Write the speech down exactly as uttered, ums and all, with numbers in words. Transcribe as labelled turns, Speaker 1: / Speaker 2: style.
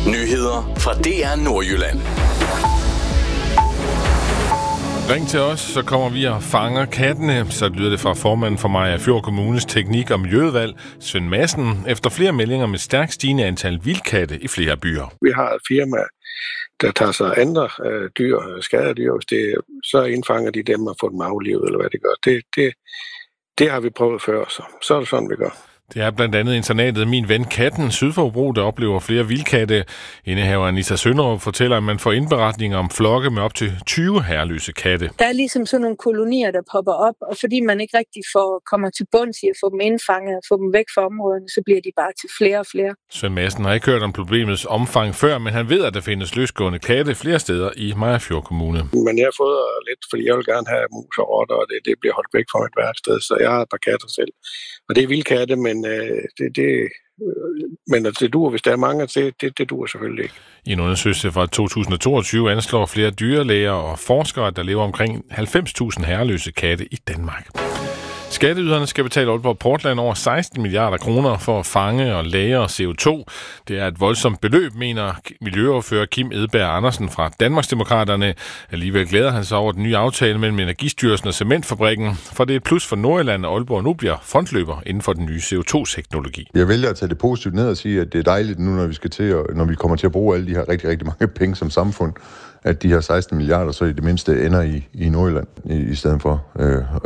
Speaker 1: Nyheder fra D R Nordjylland.
Speaker 2: Ring til os, så kommer vi og fanger kattene. Så lyder det fra formanden for Mariagerfjord Kommunes teknik- og miljøudvalg, Svend Madsen, efter flere meldinger med stærkt stigende antal vildkatte i flere byer.
Speaker 3: Vi har et firma, der tager sig andre øh, dyr, skadedyr, hvis det, så indfanger de dem og får dem aflivet, eller hvad det gør. Det, det, det har vi prøvet før, så, så er det sådan, vi gør.
Speaker 2: Det er blandt andet internatet Min Ven Katten syd for Hobro, der oplever flere vildkatte. Indehaveren Anissa Sønderup fortæller, at man får indberetninger om flokke med op til tyve herreløse katte.
Speaker 4: Der er ligesom sådan nogle kolonier, der popper op, og fordi man ikke rigtig får, kommer til bunds i at få dem indfanget og få dem væk fra områderne, så bliver de bare til flere og flere.
Speaker 2: Svend Madsen har ikke hørt om problemets omfang før, men han ved, at der findes løsgående katte flere steder i Mariagerfjord Kommune.
Speaker 3: Men jeg har fået lidt, fordi jeg vil gerne have mus og rotter, og det, det bliver holdt væk fra mit værksted, så jeg har et par katter selv. Og det er vildkatte, men Det, det, men at det dur, hvis der er mange, det, det, det dur selvfølgelig ikke.
Speaker 2: I en undersøgelse fra to tusind og toogtyve anslår flere dyrlæger og forskere, at der lever omkring halvfems tusind herreløse katte i Danmark. Skatteyderne skal betale Aalborg Portland over seksten milliarder kroner for at fange og lagre C O to. Det er et voldsomt beløb, mener miljøordfører Kim Edberg Andersen fra Danmarksdemokraterne. Alligevel glæder han sig over den nye aftale mellem Energistyrelsen og Cementfabrikken, for det er et plus for Nordjylland, og Aalborg nu bliver frontløber inden for den nye C O to-teknologi.
Speaker 5: Jeg vælger at tage det positivt ned og sige, at det er dejligt nu, når vi skal til at, når vi kommer til at bruge alle de her rigtig, rigtig mange penge som samfund, at de her seksten milliarder så i det mindste ender i, i Nordjylland, i, i stedet for øh,